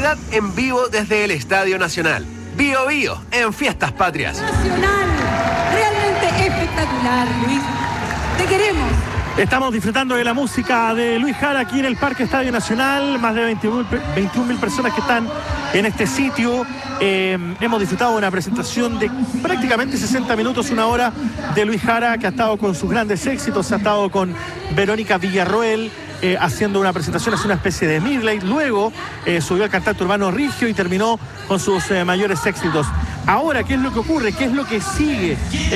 Navidad en vivo desde el Estadio Nacional. Bío Bío en Fiestas Patrias. Nacional, realmente espectacular, Luis. Te queremos. Estamos disfrutando de la música de Luis Jara aquí en el Parque Estadio Nacional. Más de 21.000 personas que están en este sitio. Hemos disfrutado de una presentación de prácticamente 60 minutos, una hora, de Luis Jara, que ha estado con sus grandes éxitos. Ha estado con Verónica Villarroel haciendo una presentación, hace una especie de midnight. Luego subió al cantante Urbano Rigio y terminó con sus mayores éxitos. Ahora, ¿qué es lo que ocurre? ¿Qué es lo que sigue?